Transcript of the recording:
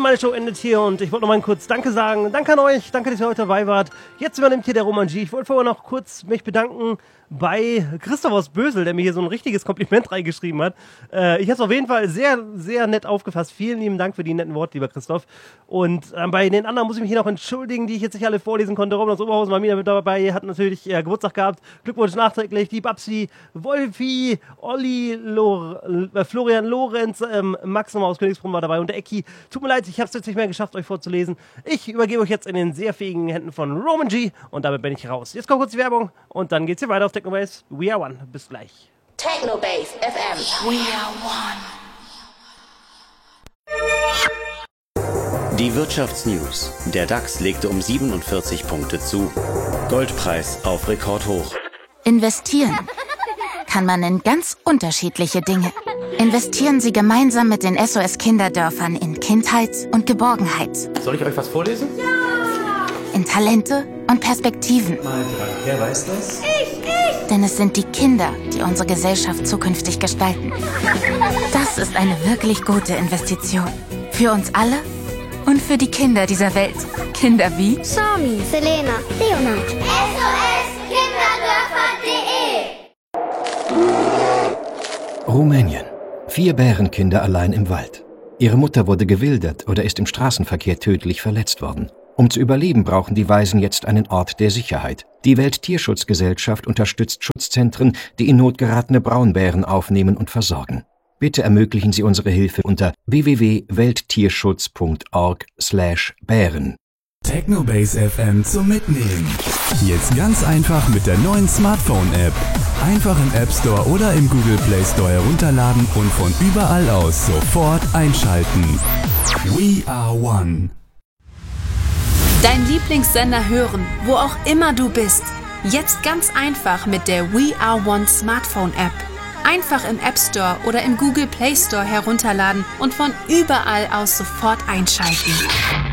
meine Show endet hier und ich wollte noch mal kurz Danke sagen. Danke an euch, danke, dass ihr heute dabei wart. Jetzt übernimmt hier der Roman G. Ich wollte vorher noch kurz mich bedanken bei Christoph aus Bösel, der mir hier so ein richtiges Kompliment reingeschrieben hat. Ich habe es auf jeden Fall sehr, sehr nett aufgefasst. Vielen lieben Dank für die netten Worte, lieber Christoph. Und bei den anderen muss ich mich hier noch entschuldigen, die ich jetzt nicht alle vorlesen konnte. Robin aus Oberhausen war wieder mit dabei, hat natürlich Geburtstag gehabt. Glückwunsch nachträglich. Die Babsi, Wolfi, Olli, Florian Lorenz, Max nochmal aus Königsbrunn war dabei und der Ecki. Tut mir leid, ich habe es jetzt nicht mehr geschafft, euch vorzulesen. Ich übergebe euch jetzt in den sehr fähigen Händen von Roman G. und damit bin ich raus. Jetzt kommt kurz die Werbung und dann geht's hier weiter auf Technobase. We are one. Bis gleich. Technobase FM. We are one. Die Wirtschaftsnews. Der DAX legte um 47 Punkte zu. Goldpreis auf Rekordhoch. Investieren kann man in ganz unterschiedliche Dinge. Investieren Sie gemeinsam mit den SOS-Kinderdörfern in Kindheit und Geborgenheit. Soll ich euch was vorlesen? Ja! In Talente und Perspektiven. Wer weiß das? Ich! Denn es sind die Kinder, die unsere Gesellschaft zukünftig gestalten. Das ist eine wirklich gute Investition. Für uns alle und für die Kinder dieser Welt. Kinder wie Sami, Selena, Leonard. SOS-Kinderdörfer.de Rumänien. 4 Bärenkinder allein im Wald. Ihre Mutter wurde gewildert oder ist im Straßenverkehr tödlich verletzt worden. Um zu überleben, brauchen die Waisen jetzt einen Ort der Sicherheit. Die Welttierschutzgesellschaft unterstützt Schutzzentren, die in Not geratene Braunbären aufnehmen und versorgen. Bitte ermöglichen Sie unsere Hilfe unter www.welttierschutz.org/Bären. Technobase FM zum Mitnehmen. Jetzt ganz einfach mit der neuen Smartphone-App. Einfach im App Store oder im Google Play Store herunterladen und von überall aus sofort einschalten. We are one. Dein Lieblingssender hören, wo auch immer du bist. Jetzt ganz einfach mit der We Are One Smartphone App. Einfach im App Store oder im Google Play Store herunterladen und von überall aus sofort einschalten.